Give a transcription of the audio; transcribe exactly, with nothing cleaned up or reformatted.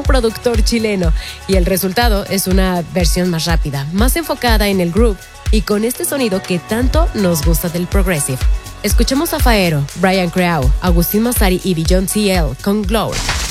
un productor chileno, y el resultado es una versión más rápida, más enfocada en el groove y con este sonido que tanto nos gusta del progressive. Escuchemos a Faero, Brian Creau, Agustín Massari y Beyond T L con Glow.